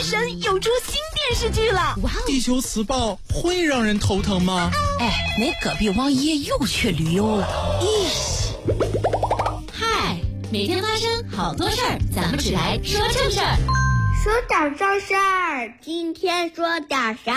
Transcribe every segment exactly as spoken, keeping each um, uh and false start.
神有出新电视剧了！ 哇哦！ 地球磁暴会让人头疼吗？ 哎，那隔壁王爷又去旅游了。咦， 嗨，每天发生好多事儿，咱们只来说正事儿。 说点正事儿，今天说点啥？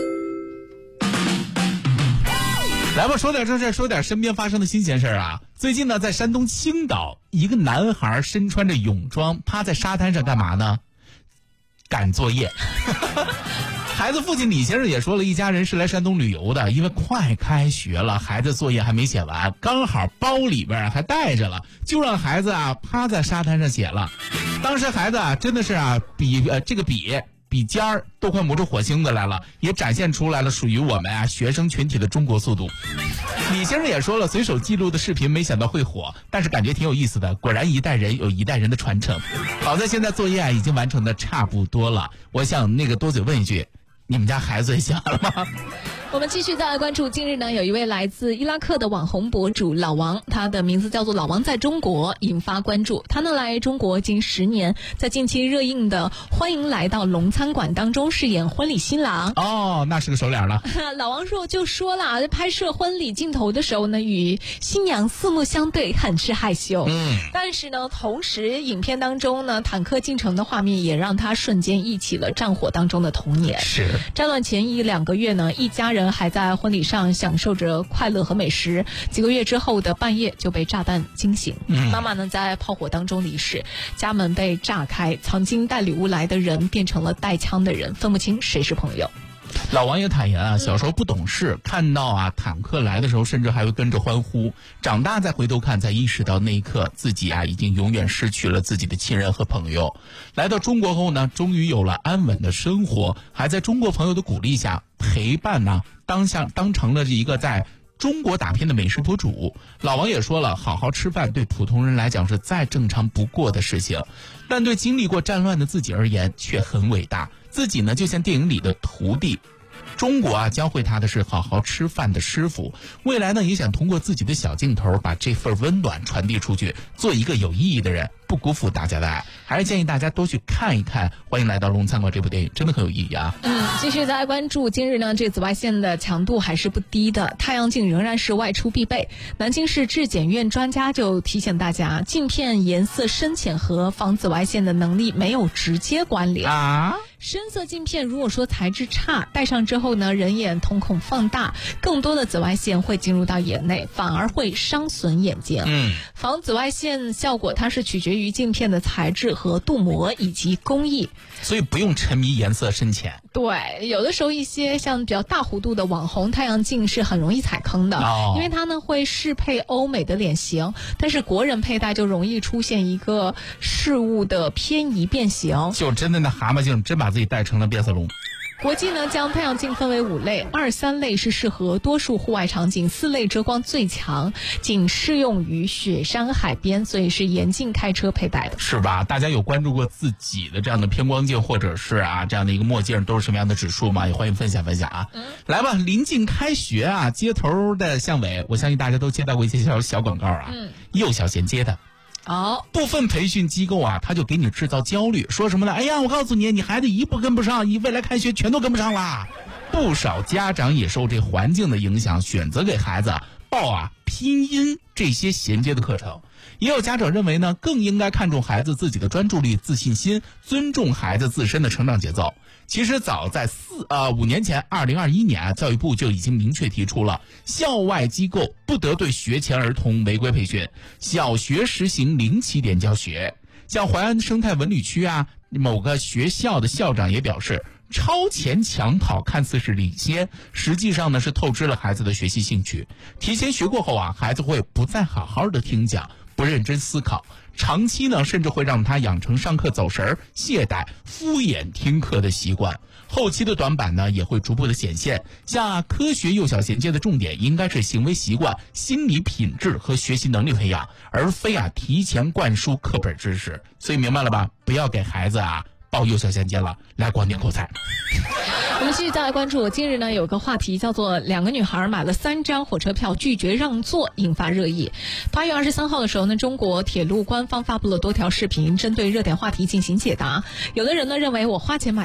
来吧，说点正事儿，说点身边发生的新鲜事儿啊！最近呢，在山东青岛，一个男孩身穿着泳装趴在沙滩上干嘛呢？赶作业。孩子父亲李先生也说了，一家人是来山东旅游的，因为快开学了，孩子作业还没写完，刚好包里边还带着了，就让孩子啊趴在沙滩上写了。当时孩子啊真的是啊笔呃这个笔笔尖儿都快磨出火星子来了，也展现出来了属于我们啊学生群体的中国速度。李先生也说了，随手记录的视频没想到会火，但是感觉挺有意思的，果然一代人有一代人的传承。好在现在作业啊已经完成的差不多了，我想那个多嘴问一句，你们家孩子也写完了吗？ 我们继续再来关注，近日呢，有一位来自伊拉克的网红博主老王，他的名字叫做老王在中国，引发关注。他呢来中国近十年，在近期热映的《欢迎来到龙餐馆》当中饰演婚礼新郎。 哦，那是个熟脸了。 老王说就说了，在拍摄婚礼镜头的时候呢，与新娘四目相对，很是害羞。 嗯， 但是呢，同时影片当中呢，坦克进城的画面也让他瞬间忆起了战火当中的童年。 是战乱前一两个月呢，一家人还在婚礼上享受着快乐和美食，几个月之后的半夜就被炸弹惊醒。 嗯、 妈妈呢在炮火当中离世，家门被炸开，曾经带礼物来的人变成了带枪的人，分不清谁是朋友。 老王也坦言啊，小时候不懂事，看到啊坦克来的时候，甚至还会跟着欢呼。长大再回头看，才意识到那一刻自己啊已经永远失去了自己的亲人和朋友。来到中国后呢，终于有了安稳的生活，还在中国朋友的鼓励下陪伴呢、啊，当下当成了一个在中国打拼的美食博主。老王也说了，好好吃饭对普通人来讲是再正常不过的事情，但对经历过战乱的自己而言却很伟大。自己呢就像电影里的徒弟，中国啊教会他的是好好吃饭的师傅，未来呢也想通过自己的小镜头把这份温暖传递出去，做一个有意义的人，不辜负大家的爱。还是建议大家多去看一看《欢迎来到龙餐馆》这部电影，真的很有意义啊。 嗯，继续再来关注，今日呢这紫外线的强度还是不低的，太阳镜仍然是外出必备。南京市质检院专家就提醒大家，镜片颜色深浅和防紫外线的能力没有直接关联啊。 深色镜片如果说材质差，戴上之后呢，人眼瞳孔放大，更多的紫外线会进入到眼内，反而会伤损眼睛。 嗯， 防紫外线效果它是取决于镜片的材质和镀膜以及工艺， 所以不用沉迷颜色深浅。 对，有的时候一些像比较大弧度的网红太阳镜是很容易踩坑的， 哦、 因为它呢会适配欧美的脸型，但是国人佩戴就容易出现一个事物的偏移变形， 就真的那蛤蟆镜真把自己戴成了变色龙。 国际呢将太阳镜分为五类，二三类是适合多数户外场景，四类遮光最强，仅适用于雪山海边，所以是严禁开车佩戴的， 是吧？大家有关注过自己的这样的偏光镜或者是啊这样的一个墨镜都是什么样的指数吗？也欢迎分享分享啊。嗯、来吧，临近开学啊，街头的巷尾，我相信大家都接到过一些小小广告啊，嗯，幼小衔接的。 哦， 部分培训机构啊，他就给你制造焦虑，说什么呢？哎呀，我告诉你，你孩子一步跟不上，你未来开学全都跟不上啦。不少家长也受这环境的影响，选择给孩子报啊拼音这些衔接的课程。也有家长认为呢，更应该看重孩子自己的专注力、自信心，尊重孩子自身的成长节奏。其实早在四呃五年前，二零二一年啊，教育部就已经明确提出了，校外机构不得对学前儿童违规培训，小学实行零起点教学。像淮安生态文旅区啊，某个学校的校长也表示，超前抢跑看似是领先，实际上呢是透支了孩子的学习兴趣。提前学过后啊，孩子会不再好好的听讲，不认真思考，长期呢甚至会让他养成上课走神、懈怠、敷衍听课的习惯。后期的短板呢也会逐步的显现。像、啊、科学幼小衔接的重点应该是行为习惯、心理品质和学习能力培养，而非啊提前灌输课本知识。所以明白了吧？不要给孩子啊报幼小衔接了，来光点口才。 我们继续再来关注，近日呢有个话题叫做两个女孩买了三张火车票拒绝让座，引发热议。八月二十三号的时候呢，中国铁路官方发布了多条视频，针对热点话题进行解答。有的人呢认为我花钱买